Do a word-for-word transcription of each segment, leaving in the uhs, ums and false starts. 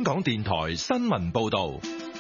香港電台新聞報道。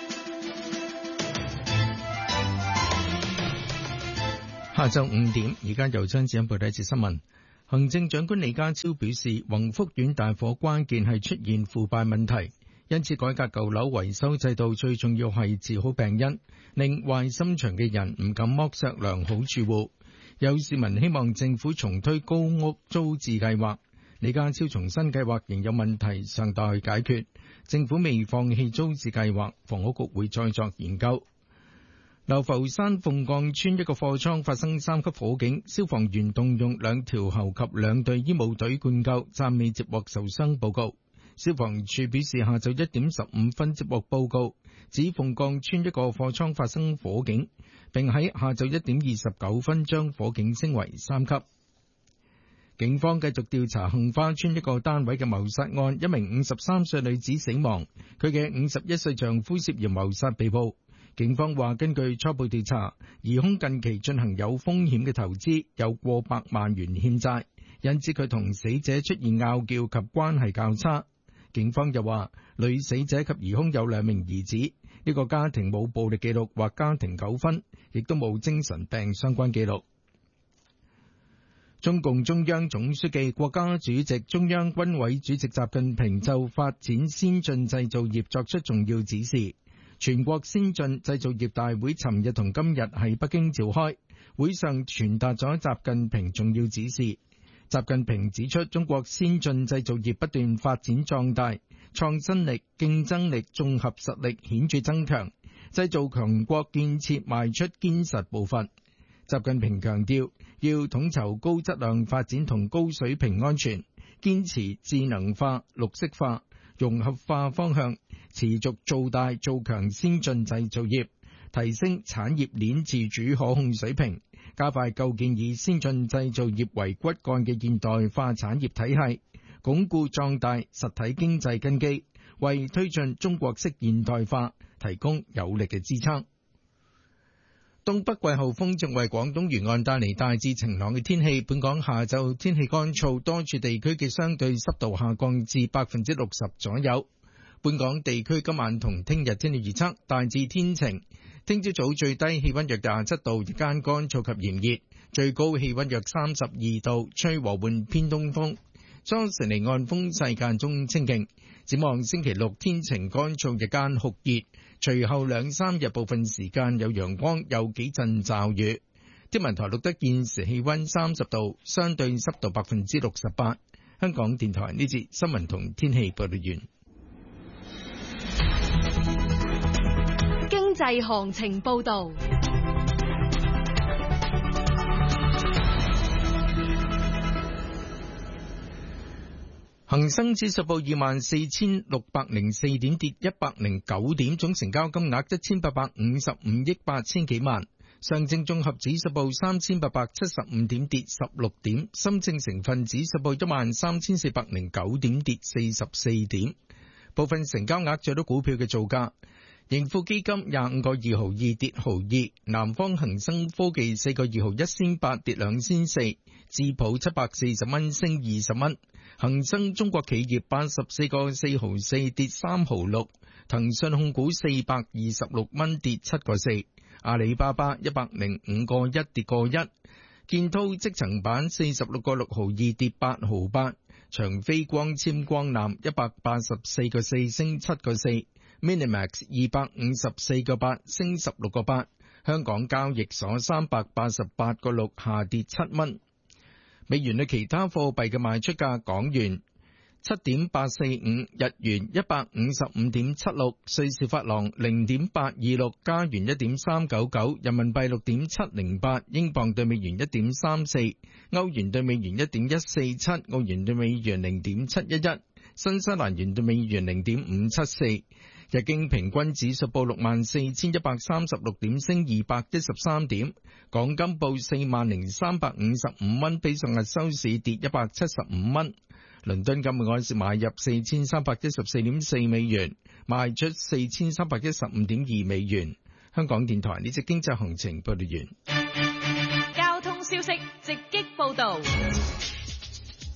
下晝五點，而家由張子欣報第一節新聞。行政長官李家超表示，宏福苑大火關鍵係出現腐敗問題，因此改革舊樓維修制度最重要係治好病因，令壞心腸嘅人唔敢剝削良好住戶。有市民希望政府重推高屋租置計劃，李家超重申計劃仍有問題尚待解決，政府未放棄租置計劃，房屋局會再作研究。流浮山鳳崗村一個貨倉發生三級火警，消防員動用兩條喉及兩隊醫務隊灌救，暫未接獲受傷報告。消防處表示，下晝一點十五分接獲報告，指鳳崗村一個貨倉發生火警，並喺下晝一點二十九分將火警升為三級。警方繼續調查杏花村一個單位嘅謀殺案，一名五十三歲女子死亡，佢嘅五十一歲丈夫涉嫌謀殺被捕。警方話，根據初步調查，疑兇近期進行有風險嘅投資，有過百萬元欠債，引致佢同死者出現拗撬及關係較差。警方又話，女死者及疑兇有兩名兒子，呢個家庭冇暴力記錄或家庭糾紛，亦都冇精神病相關記錄。中共中央總書記、國家主席、中央軍委主席習近平就發展先進製造業作出重要指示。全國先進製造業大會尋日同今日喺北京召開，會上傳達咗習近平重要指示。習近平指出，中國先進製造業不斷發展壯大，創新力、競爭力、綜合實力顯著增強，製造強國建設邁出堅實步伐。習近平強調，要統籌高質量發展同高水平安全，堅持智能化、綠色化、融合化方向，持續做大做強先進製造業，提升產業鏈自主可控水平，加快構建以先進製造業為骨幹嘅現代化產業體系，鞏固壯大實體經濟根基，為推進中國式現代化提供有力嘅支撐。東北季候風正為廣東沿岸帶嚟大致晴朗嘅天氣，本港下晝天氣乾燥，多處地區嘅相對濕度下降至百分之六十左右。本港地區今晚同聽日天氣預測大致天晴，聽朝早最低氣溫約廿七度，日間乾燥及炎熱，最高氣溫約三十二度，吹和緩偏東風，初時離岸風勢間中清勁。展望星期六天晴乾燥，日間酷熱，隨後兩三日部分時間有陽光，有幾陣驟雨。天文台錄得現時氣溫三十度，相對濕度百分之六十八。香港電台呢節新聞同天氣報道完。 經濟行情報道。 恒生指數報二萬四千六百零四點，跌一百零九點，總成交金額一千八百五十五億八千幾萬。上證綜合指數報三千八百七十五點，跌十六點。深證成分指數報一萬三千四百零九點，跌四十四點。部分成交額最多股票嘅造價：盈富基金廿五個二毫二跌毫二，南方恒生科技四個二毫一仙八跌兩仙四，智普七百四十蚊升二十蚊。恒生中國企業八十四個四毫四跌三毫六，騰訊控股四百二十六蚊跌七個四，阿里巴巴一百零五個一跌個一，建滔積層板四十六個六毫二跌八毫八，長飛光纖光纜一百八十四個四升七個四，Minimax 二百五十四個八升十六個八，香港交易所三百八十八個六下跌七蚊。美元對其他貨幣嘅賣出價：港元七點八四五，日元一百五十五點七六，瑞士法郎零點八二六，加元一點三九九，人民幣六點七零八，英鎊對美元一點三四，歐元對美元一點一四七，澳元對美元零點七一一，新西蘭元對美元零點五七四。日經平均指數報六萬四千一百三十六點，升二百一十三點。港金報四萬零三百五十五蚊，比上日收市跌一百七十五蚊。倫敦金每盎司買入四千三百一十四點四美元，賣出四千三百一十五點二美元。香港電台呢隻經濟行情報道完。 交通消息直擊報道。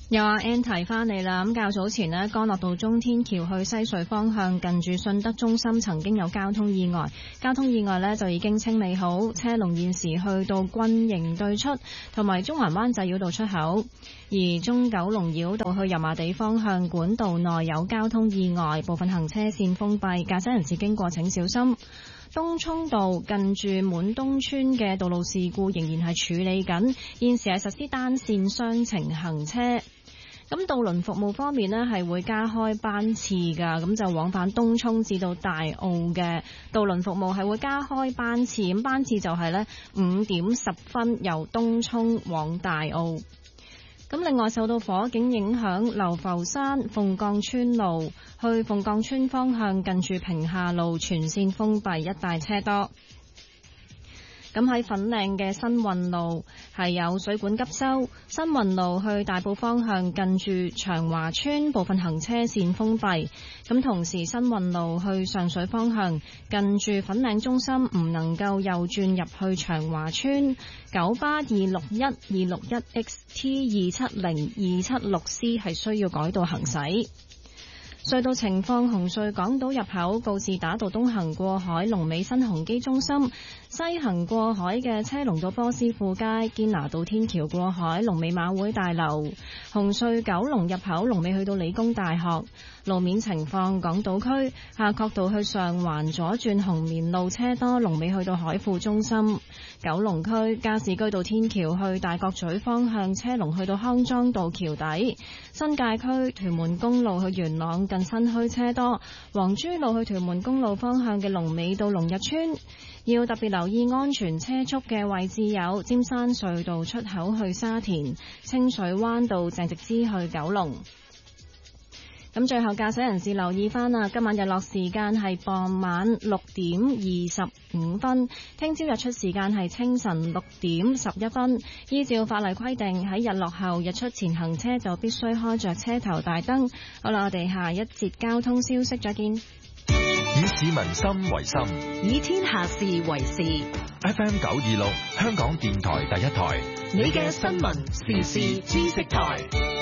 又阿 Ann 提翻嚟啦，咁較早前呢，干諾道中天橋去西隧方向近住信德中心曾經有交通意外，交通意外呢就已經清理好，車龍現時去到軍營對出同埋中環灣仔繞道出口，而中九龍繞道去油麻地方向管道內有交通意外，部分行車線封閉，駕駛人士經過請小心。東涌道近住滿東村嘅道路事故仍然係處理緊，現時係實施單線雙程行車。咁渡輪服務方面呢，係會加開班次㗎，咁就往返東涌至到大澳嘅渡輪服務係會加開班次，咁班次就係呢五點十分由東涌往大澳。咁另外受到火警影響，流浮山鳳鋼村路去鳳鋼村方向近住屏廈路全線封閉，一帶車多。咁喺粉嶺嘅新運路係有水管急修，新運路去大埔方向近住長華村部分行車線封閉。咁同時新運路去上水方向近住粉嶺中心唔能夠右轉入去長華村。九巴二六一、二六一 X T 二七零、二七六 C 係需要改道行駛。隧道情況：紅隧港島入口告士打道東行過海，龍尾新鴻基中心；西行過海嘅車龍到波斯富街，堅拿道天橋過海，龍尾馬會大樓。紅隧九龍入口龍尾去到理工大學。路面情況：港島區夏慤道去上環左轉紅棉路車多，龍尾去到海富中心。九龍區加士居道天橋去大角咀方向車龍去到康莊道橋底。新界區屯門公路去元朗近新墟車多，黃珠路去屯門公路方向嘅龍尾到龍日村。要特別留意安全車速嘅位置有尖山隧道出口去沙田、清水灣道鄭直支去九龍。咁最後駕駛人士留意翻啦，今晚日落時間係傍晚六點二十五分，聽朝日出時間係清晨六點十一分。依照法例規定，喺日落後日出前行車就必須開着車頭大燈。好啦，我哋下一節交通消息再見。 以市民心為心， 以天下事為事。 F M 九二六，香港電台第一台， 你嘅新聞時事知識台。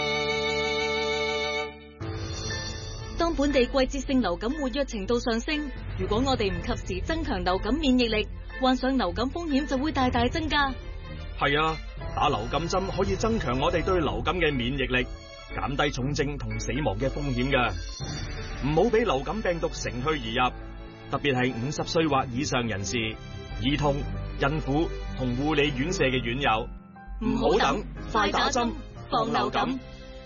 當本地季節性流感活躍程度上升，如果我哋唔及時增強流感免疫力，患上流感風險就會大大增加。 係啊，打流感針可以增強我哋對流感嘅免疫力，減低重症同死亡嘅風險㗎。唔好俾流感病毒乘虛而入，特別係五十歲或以上人士、兒童、孕婦同護理院舍嘅院友。唔好等，快打針，防流感。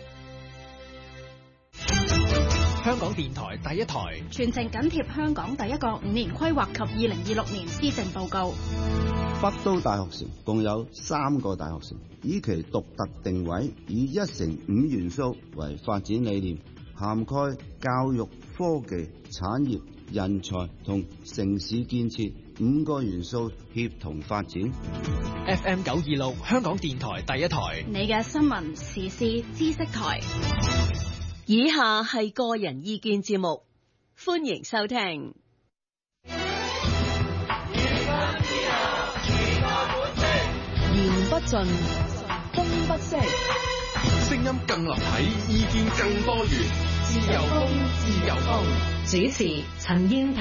香港電台第一台全程緊貼香港第一個五年規劃及二零二六年施政報告。 北都大學城共有三個大學城，以其獨特定位，以一城五元素為發展理念，涵蓋教育、科技、產業、人才同城市建設五個元素協同發展。 F M 九二六香港電台第一台， 你嘅新聞時事知識台。 以下係個人意見節目，歡迎收聽。 言不盡，風不息， 聲音更立體，意見更多元。 自由風，自由風。主持陳燕。